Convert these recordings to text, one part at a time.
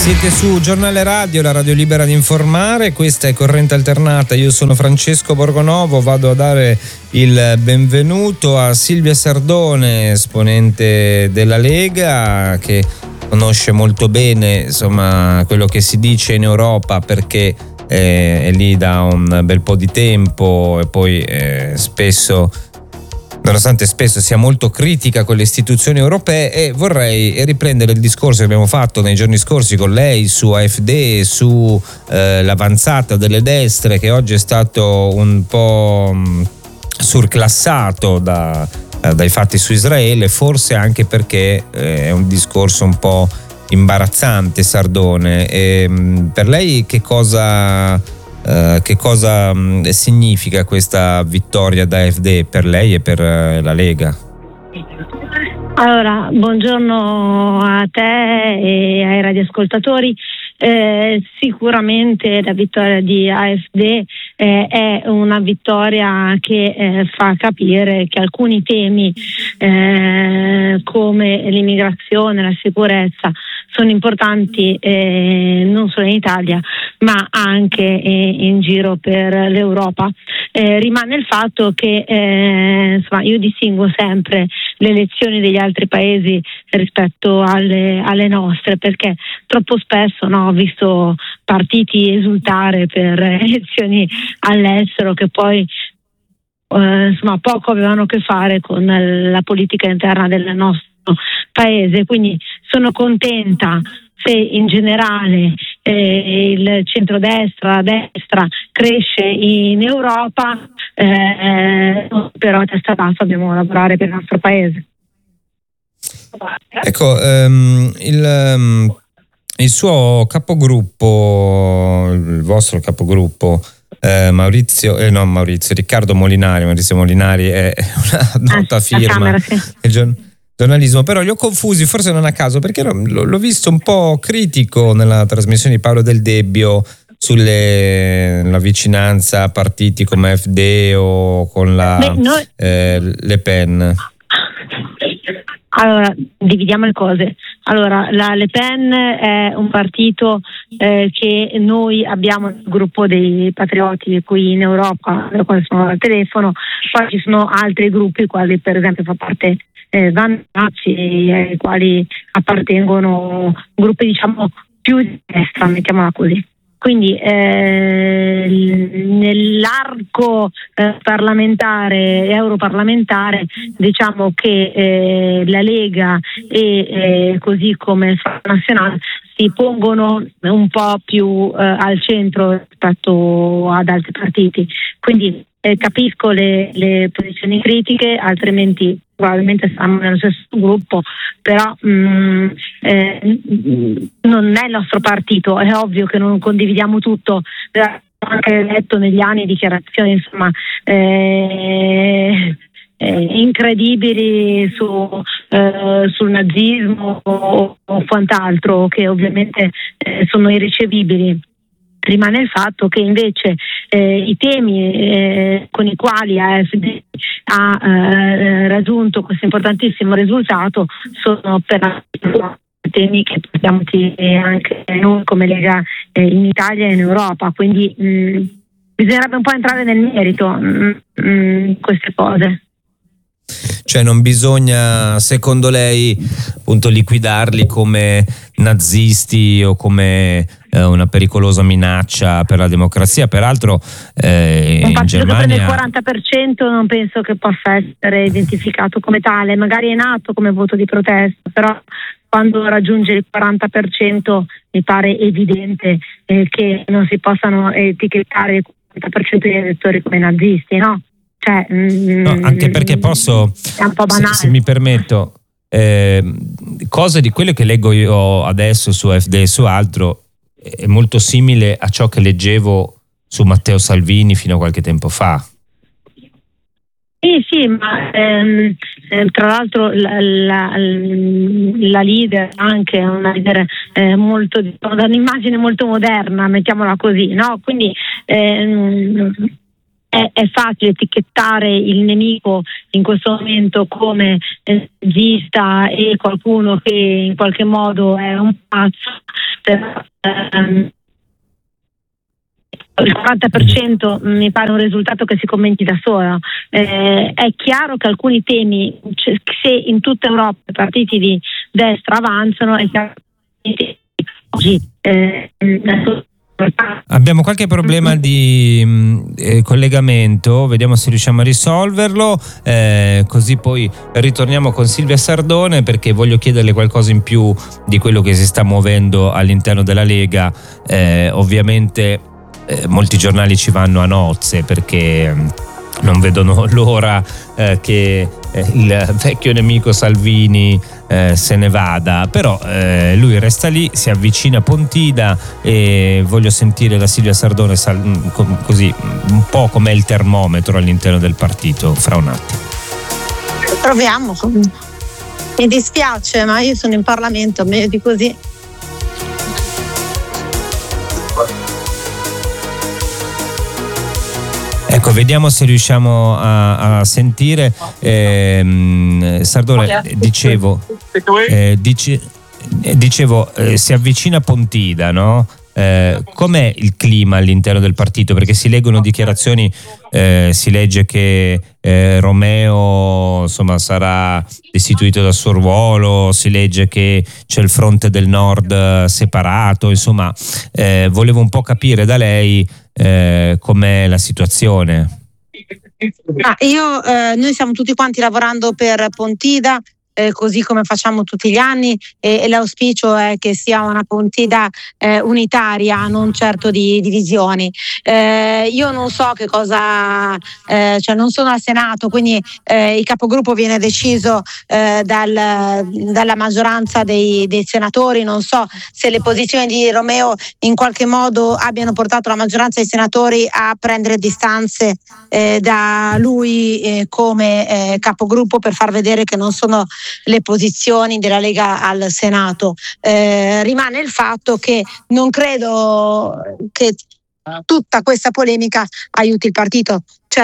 Siete su Giornale Radio, la radio libera di informare, questa è Corrente Alternata, io sono Francesco Borgonovo, vado a dare il benvenuto a Silvia Sardone, esponente della Lega, che conosce molto bene insomma quello che si dice in Europa perché è lì da un bel po' di tempo e poi spesso, nonostante spesso sia molto critica con le istituzioni europee, e vorrei riprendere il discorso che abbiamo fatto nei giorni scorsi con lei su AfD, su l'avanzata delle destre, che oggi è stato un po' surclassato dai fatti su Israele, forse anche perché è un discorso un po' imbarazzante, Sardone. Per lei che cosa significa questa vittoria da AfD per lei e per la Lega? Allora, buongiorno a te e ai radioascoltatori. Sicuramente la vittoria di AfD è una vittoria che fa capire che alcuni temi come l'immigrazione, la sicurezza sono importanti non solo in Italia ma anche in giro per l'Europa. Rimane il fatto che insomma, io distingo sempre le elezioni degli altri paesi rispetto alle nostre, perché troppo spesso ho visto partiti esultare per elezioni all'estero che poi poco avevano a che fare con la politica interna del nostro paese. Quindi sono contenta se in generale il centrodestra, la destra cresce in Europa, però a testa bassa dobbiamo lavorare per il nostro paese. Ecco, il suo capogruppo, il vostro capogruppo, Riccardo Molinari. Maurizio Molinari è una nota firma del giornalismo, però li ho confusi, forse non a caso, perché l'ho visto un po' critico nella trasmissione di Paolo Del Debbio sulla vicinanza a partiti come AfD o con Le Pen. Allora, dividiamo le cose. Allora, la Le Pen è un partito che noi abbiamo nel gruppo dei patrioti qui in Europa, da quale sono al telefono. Poi ci sono altri gruppi, quali per esempio fa parte Vanacci, ai quali appartengono gruppi diciamo più di destra, mettiamola così. Quindi nell'arco parlamentare, europarlamentare, diciamo che la Lega e così come il Front National si pongono un po' più al centro rispetto ad altri partiti. Quindi capisco le posizioni critiche, altrimenti probabilmente stiamo nello stesso gruppo, però non è il nostro partito, è ovvio che non condividiamo tutto. Ho anche letto negli anni dichiarazioni insomma incredibili sul nazismo o quant'altro, che ovviamente sono irricevibili. Rimane il fatto che invece i temi con i quali AfD ha raggiunto questo importantissimo risultato sono per temi che portiamo anche noi come Lega in Italia e in Europa, quindi bisognerebbe un po' entrare nel merito di queste cose. Cioè non bisogna, secondo lei, appunto liquidarli come nazisti o come una pericolosa minaccia per la democrazia? Peraltro un partito in Germania che prende il 40% non penso che possa essere identificato come tale, magari è nato come voto di protesta, però quando raggiunge il 40% mi pare evidente che non si possano etichettare il 40% degli elettori come nazisti, no? Cioè, no, anche perché posso, è un po' banale. se mi permetto, cose di quelle che leggo io adesso su AfD e su altro è molto simile a ciò che leggevo su Matteo Salvini fino a qualche tempo fa. Sì, ma tra l'altro la leader anche è una leader molto, da un'immagine molto moderna, mettiamola così, no? Quindi è facile etichettare il nemico in questo momento come nazista e qualcuno che in qualche modo è un pazzo, il 40% mi pare un risultato che si commenti da solo. È chiaro che alcuni temi, se in tutta Europa i partiti di destra avanzano, è chiaro che oggi abbiamo qualche problema di collegamento, vediamo se riusciamo a risolverlo, così poi ritorniamo con Silvia Sardone, perché voglio chiederle qualcosa in più di quello che si sta muovendo all'interno della Lega. Ovviamente molti giornali ci vanno a nozze perché non vedono l'ora che il vecchio nemico Salvini se ne vada, però lui resta lì, si avvicina a Pontida, e voglio sentire da Silvia Sardone così un po' com'è il termometro all'interno del partito fra un attimo. Proviamo. Mi dispiace, ma io sono in Parlamento, meglio di così. Ecco, vediamo se riusciamo a sentire. Sardone, dicevo, si avvicina Pontida, no? Com'è il clima all'interno del partito? Perché si leggono dichiarazioni, si legge che Romeo sarà destituito dal suo ruolo, si legge che c'è il fronte del nord separato, insomma, volevo un po' capire da lei com'è la situazione. Noi stiamo tutti quanti lavorando per Pontida, così come facciamo tutti gli anni, e l'auspicio è che sia una Pontida unitaria, non certo di divisioni. Io non so che cosa, non sono al Senato, quindi il capogruppo viene deciso dalla maggioranza dei senatori. Non so se le posizioni di Romeo in qualche modo abbiano portato la maggioranza dei senatori a prendere distanze da lui come capogruppo, per far vedere che non sono le posizioni della Lega al Senato. Rimane il fatto che non credo che tutta questa polemica aiuti il partito.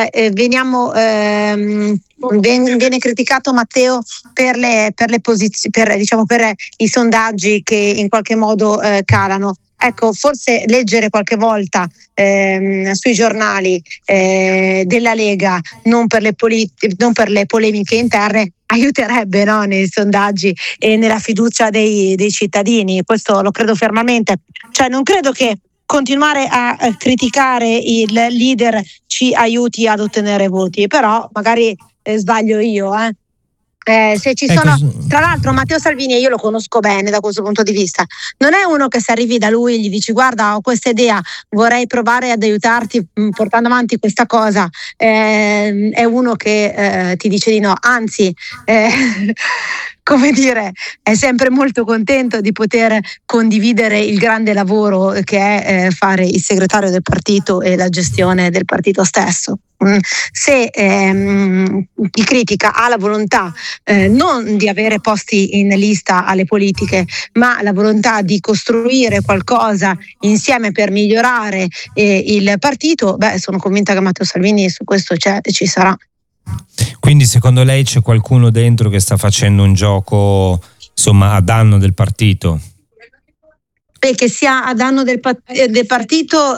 Viene criticato Matteo per le posizioni, per i sondaggi che in qualche modo calano. Ecco, forse leggere qualche volta sui giornali della Lega non per le polemiche interne aiuterebbe, no? Nei sondaggi e nella fiducia dei cittadini. Questo lo credo fermamente. Non credo che continuare a criticare il leader ci aiuti ad ottenere voti, però magari sbaglio io. Se ci sono, tra l'altro Matteo Salvini, io lo conosco bene da questo punto di vista, non è uno che se arrivi da lui e gli dici guarda ho questa idea, vorrei provare ad aiutarti portando avanti questa cosa, è uno che ti dice di no, anzi come dire, è sempre molto contento di poter condividere il grande lavoro che è fare il segretario del partito e la gestione del partito stesso. Se chi critica ha la volontà non di avere posti in lista alle politiche, ma la volontà di costruire qualcosa insieme per migliorare il partito, sono convinta che Matteo Salvini su questo c'è e ci sarà. Quindi secondo lei c'è qualcuno dentro che sta facendo un gioco a danno del partito? Che sia a danno del partito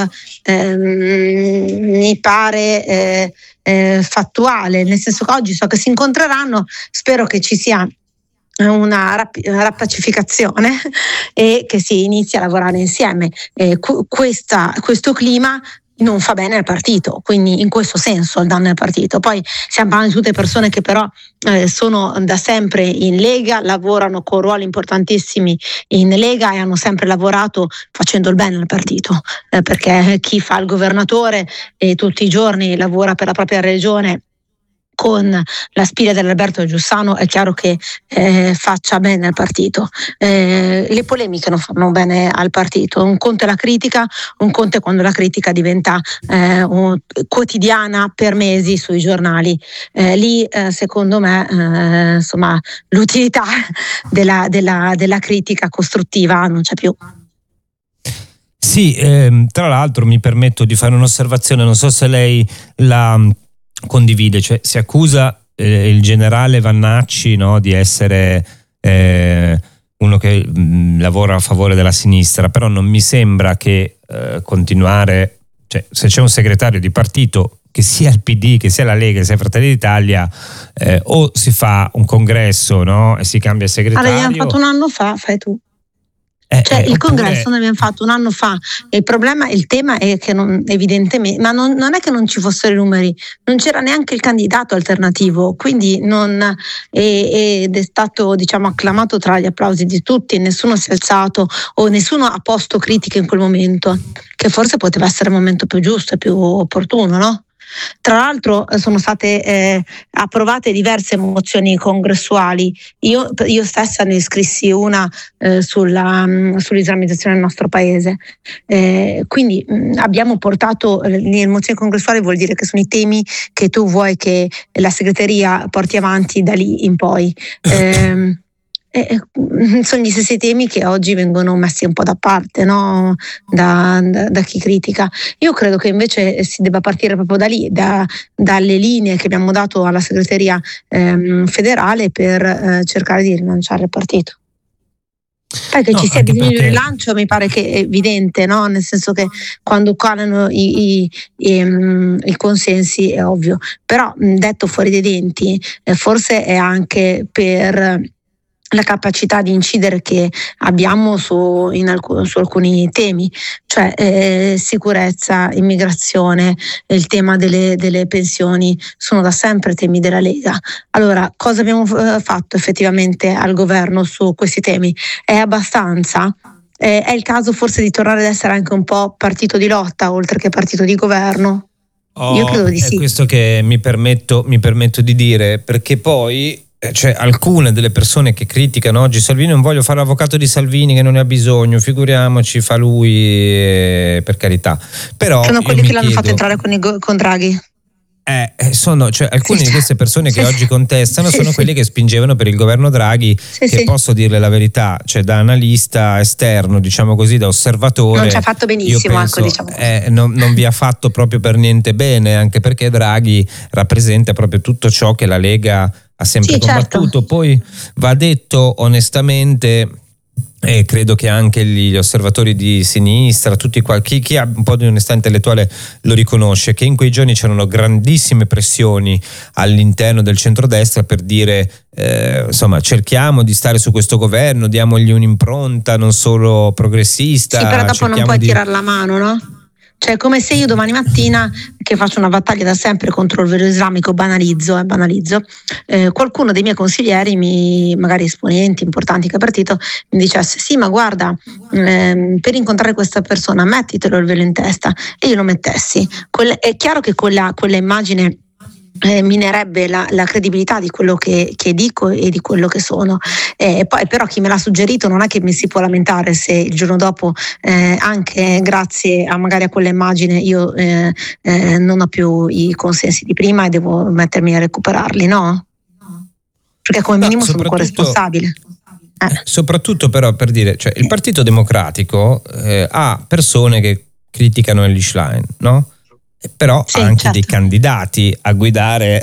mi pare fattuale, nel senso che oggi so che si incontreranno, spero che ci sia una rappacificazione e che si inizi a lavorare insieme. Questo clima non fa bene al partito, quindi in questo senso il danno al partito. Poi stiamo parlando di tutte persone che però sono da sempre in Lega, lavorano con ruoli importantissimi in Lega e hanno sempre lavorato facendo il bene al partito, perché chi fa il governatore e tutti i giorni lavora per la propria regione con la spina dell'Alberto Giussano è chiaro che faccia bene al partito. Le polemiche non fanno bene al partito. Un conto è la critica, un conto è quando la critica diventa quotidiana per mesi sui giornali. Lì secondo me l'utilità della critica costruttiva non c'è più. Sì, tra l'altro mi permetto di fare un'osservazione, non so se lei la condivide, si accusa il generale Vannacci, no, di essere uno che lavora a favore della sinistra, però non mi sembra che continuare, cioè se c'è un segretario di partito, che sia il PD, che sia la Lega, che sia Fratelli d'Italia, o si fa un congresso, no? E si cambia segretario. Allora, l'abbiamo fatto un anno fa, fai tu. Il congresso l'abbiamo fatto un anno fa. Il tema è che evidentemente, ma non è che non ci fossero i numeri, non c'era neanche il candidato alternativo, quindi ed è stato, diciamo, acclamato tra gli applausi di tutti, nessuno si è alzato o nessuno ha posto critiche in quel momento, che forse poteva essere il momento più giusto e più opportuno, no? Tra l'altro sono state approvate diverse mozioni congressuali. Io stessa ne scrissi una sull'islamizzazione del nostro paese. Quindi abbiamo portato le mozioni congressuali, vuol dire che sono i temi che tu vuoi che la segreteria porti avanti da lì in poi. Sono gli stessi temi che oggi vengono messi un po' da parte, no? da chi critica. Io credo che invece si debba partire proprio da lì, dalle linee che abbiamo dato alla segreteria federale per cercare di rilanciare il partito. Che ci sia bisogno di rilancio mi pare che è evidente, no? Nel senso che quando calano i consensi è ovvio, però detto fuori dai denti, forse è anche per la capacità di incidere che abbiamo su alcuni temi, cioè sicurezza, immigrazione, il tema delle pensioni sono da sempre temi della Lega. Allora, cosa abbiamo fatto effettivamente al governo su questi temi? È abbastanza? È il caso forse di tornare ad essere anche un po' partito di lotta oltre che partito di governo? Io credo di sì. È questo che mi permetto di dire, perché poi cioè alcune delle persone che criticano oggi Salvini, non voglio fare l'avvocato di Salvini che non ne ha bisogno, figuriamoci, fa lui, per carità, però sono quelli che l'hanno fatto entrare con Draghi. Alcune di queste persone che oggi contestano sono quelli che spingevano per il governo Draghi, che posso dirle la verità, cioè da analista esterno, diciamo così, da osservatore, non ci ha fatto benissimo, penso, diciamo. Non vi ha fatto proprio per niente bene, anche perché Draghi rappresenta proprio tutto ciò che la Lega ha sempre combattuto. Certo. Poi va detto onestamente, e credo che anche gli osservatori di sinistra, chi ha un po' di onestà intellettuale lo riconosce, che in quei giorni c'erano grandissime pressioni all'interno del centrodestra per dire cerchiamo di stare su questo governo, diamogli un'impronta non solo progressista. Sì, però dopo non puoi tirare la mano, no? Cioè, come se io domani mattina, che faccio una battaglia da sempre contro il velo islamico, banalizzo, qualcuno dei miei consiglieri, magari esponenti importanti che partito, mi dicesse: sì, ma guarda, per incontrare questa persona mettitelo il velo in testa, e io lo mettessi. È chiaro che quella immagine minerebbe la credibilità di quello che dico e di quello che sono. Poi però chi me l'ha suggerito non è che mi si può lamentare se il giorno dopo, anche grazie magari a quella immagine, io non ho più i consensi di prima e devo mettermi a recuperarli, no? Perché come minimo sono corresponsabile. Soprattutto però, per dire, cioè il Partito Democratico ha persone che criticano Elly Schlein, no? Però ha anche dei candidati a guidare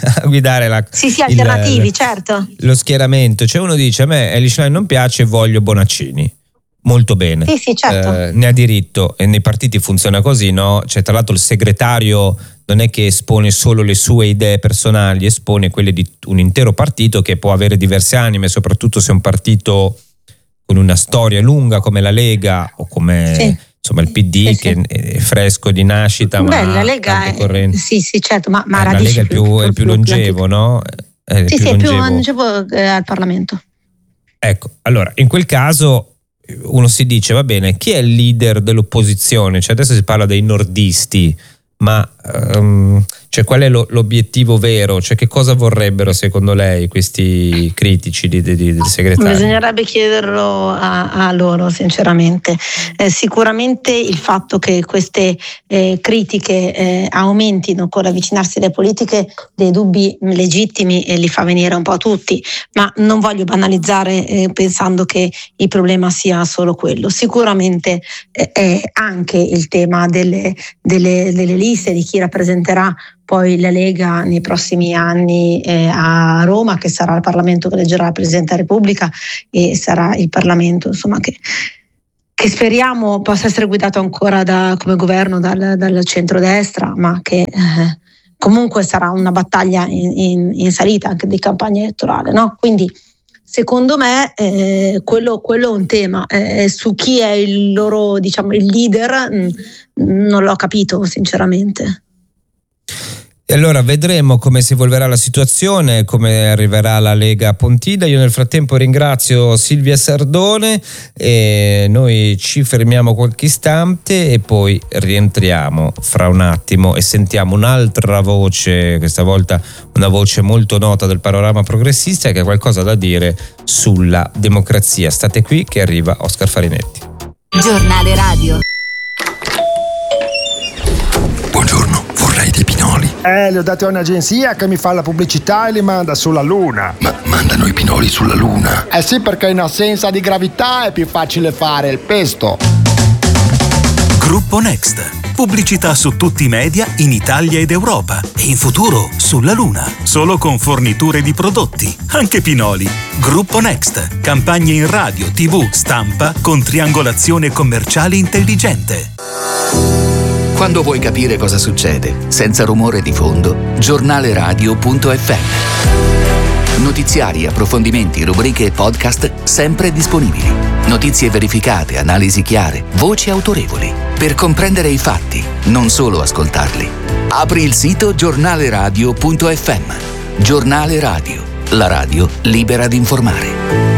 alternativi, certo, lo schieramento. Cioè uno dice: a me Elly Schlein non piace, voglio Bonaccini. Molto bene, certo. Ne ha diritto, e nei partiti funziona così, no? Cioè, tra l'altro il segretario non è che espone solo le sue idee personali, espone quelle di un intero partito che può avere diverse anime, soprattutto se è un partito con una storia lunga come la Lega o come insomma il PD, che è fresco di nascita. La Lega è certo, ma la Lega è il più longevo, no? È più longevo al Parlamento. Ecco, allora in quel caso uno si dice: va bene, chi è il leader dell'opposizione? Cioè adesso si parla dei nordisti, ma cioè qual è l'obiettivo vero? Cioè che cosa vorrebbero secondo lei questi critici del segretario? Bisognerebbe chiederlo a loro sinceramente. Sicuramente il fatto che queste critiche aumentino con l'avvicinarsi alle politiche, dei dubbi legittimi li fa venire un po' a tutti, ma non voglio banalizzare pensando che il problema sia solo quello. Sicuramente è anche il tema delle liste, di chi rappresenterà poi la Lega nei prossimi anni a Roma, che sarà il Parlamento che eleggerà il Presidente della Repubblica, e sarà il Parlamento insomma che speriamo possa essere guidato ancora come governo dal centrodestra, ma che comunque sarà una battaglia in salita anche di campagna elettorale, no? Quindi secondo me quello è un tema. Su chi è il loro, diciamo, il leader, non l'ho capito sinceramente. E allora vedremo come si evolverà la situazione, come arriverà la Lega Pontida. Io nel frattempo ringrazio Silvia Sardone e noi ci fermiamo qualche istante e poi rientriamo fra un attimo e sentiamo un'altra voce, questa volta una voce molto nota del panorama progressista, che ha qualcosa da dire sulla democrazia. State qui che arriva Oscar Farinetti. Giornale radio. Buongiorno, vorrei dei pinoli. Li ho dati a un'agenzia che mi fa la pubblicità e li manda sulla Luna. Ma mandano i pinoli sulla Luna? Eh sì, perché in assenza di gravità è più facile fare il pesto. Gruppo Next. Pubblicità su tutti i media in Italia ed Europa e in futuro sulla Luna. Solo con forniture di prodotti, anche pinoli. Gruppo Next. Campagne in radio, TV, stampa con triangolazione commerciale intelligente. Quando vuoi capire cosa succede, senza rumore di fondo, giornaleradio.fm. Notiziari, approfondimenti, rubriche e podcast sempre disponibili. Notizie verificate, analisi chiare, voci autorevoli. Per comprendere i fatti, non solo ascoltarli. Apri il sito giornaleradio.fm. Giornale Radio, la radio libera di informare.